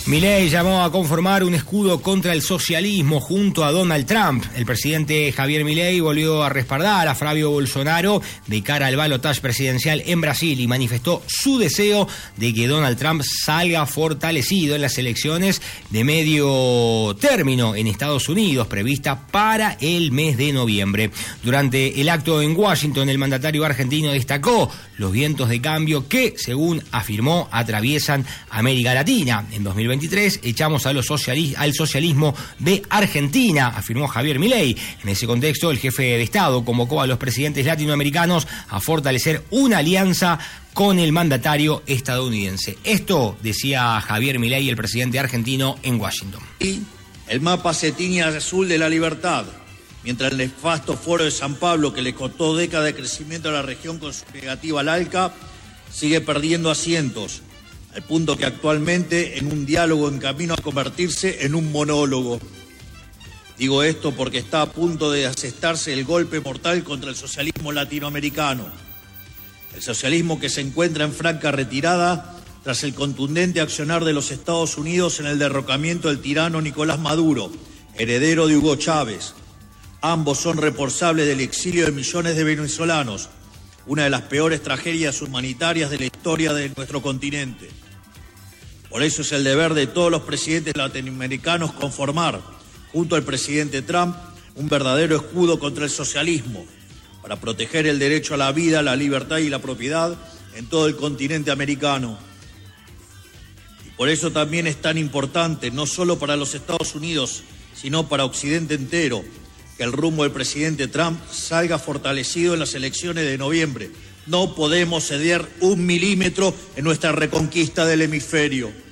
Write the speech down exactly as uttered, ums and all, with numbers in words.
Milei llamó a conformar un escudo contra el socialismo junto a Donald Trump. El presidente Javier Milei volvió a respaldar a Flavio Bolsonaro de cara al balotaje presidencial en Brasil y manifestó su deseo de que Donald Trump salga fortalecido en las elecciones de medio término en Estados Unidos, prevista para el mes de noviembre. Durante el acto en Washington, el mandatario argentino destacó los vientos de cambio que, según afirmó, atraviesan América Latina. En dos mil veintitrés echamos a los sociali- al socialismo de Argentina, afirmó Javier Milei. En ese contexto, el jefe de Estado convocó a los presidentes latinoamericanos a fortalecer una alianza con el mandatario estadounidense. Esto decía Javier Milei, el presidente argentino, en Washington. Y el mapa se tiñe azul de la libertad, mientras el nefasto foro de San Pablo, que le costó décadas de crecimiento a la región con su negativa al ALCA, sigue perdiendo asientos, al punto que actualmente en un diálogo en camino a convertirse en un monólogo. Digo esto porque está a punto de asestarse el golpe mortal contra el socialismo latinoamericano. El socialismo que se encuentra en franca retirada tras el contundente accionar de los Estados Unidos en el derrocamiento del tirano Nicolás Maduro, heredero de Hugo Chávez. Ambos son responsables del exilio de millones de venezolanos, una de las peores tragedias humanitarias de la historia de nuestro continente. Por eso es el deber de todos los presidentes latinoamericanos conformar, junto al presidente Trump, un verdadero escudo contra el socialismo, para proteger el derecho a la vida, la libertad y la propiedad en todo el continente americano. Y por eso también es tan importante, no solo para los Estados Unidos, sino para Occidente entero, que el rumbo del presidente Trump salga fortalecido en las elecciones de noviembre. No podemos ceder un milímetro en nuestra reconquista del hemisferio.